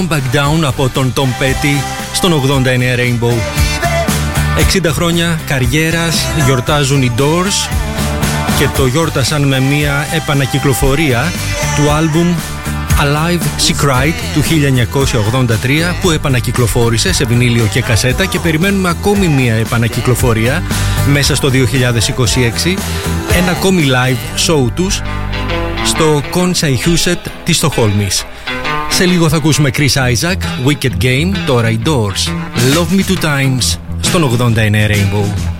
Back Down από τον Tom Petty στον 89 Rainbow. 60 χρόνια καριέρας γιορτάζουν οι Doors και το γιόρτασαν με μια επανακυκλοφορία του άλμπουμ Alive She Cried του 1983 που επανακυκλοφόρησε σε βινίλιο και κασέτα και περιμένουμε ακόμη μια επανακυκλοφορία μέσα στο 2026, ένα ακόμη live show τους στο Concerthuset της Στοκχόλμης. Σε λίγο θα ακούσουμε Chris Isaac, Wicked Game, τώρα οι Doors, Love Me Two Times στον 89 Rainbow.